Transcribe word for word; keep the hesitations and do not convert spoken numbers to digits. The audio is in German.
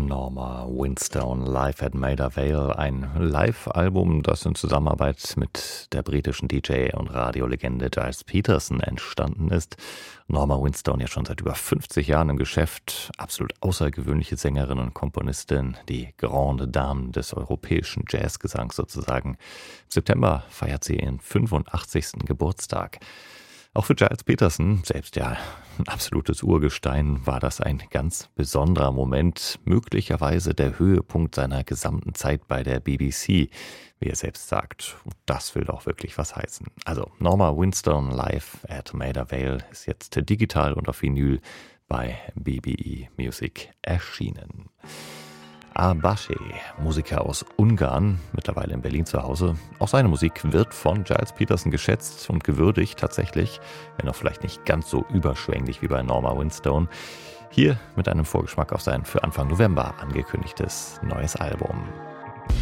Norma Winstone live at Maida Vale, ein Live-Album, das in Zusammenarbeit mit der britischen D J und Radiolegende Giles Peterson entstanden ist. Norma Winstone ja schon seit über fünfzig Jahren im Geschäft, absolut außergewöhnliche Sängerin und Komponistin, die Grande Dame des europäischen Jazzgesangs sozusagen. Im September feiert sie ihren fünfundachtzigsten Geburtstag. Auch für Giles Peterson, selbst ja ein absolutes Urgestein, war das ein ganz besonderer Moment, möglicherweise der Höhepunkt seiner gesamten Zeit bei der B B C, wie er selbst sagt. Und das will doch wirklich was heißen. Also Norma Winstone live at Maida Vale ist jetzt digital und auf Vinyl bei B B E Music erschienen. Abashe, Musiker aus Ungarn, mittlerweile in Berlin zu Hause. Auch seine Musik wird von Giles Peterson geschätzt und gewürdigt tatsächlich, wenn auch vielleicht nicht ganz so überschwänglich wie bei Norma Winstone. Hier mit einem Vorgeschmack auf sein für Anfang November angekündigtes neues Album.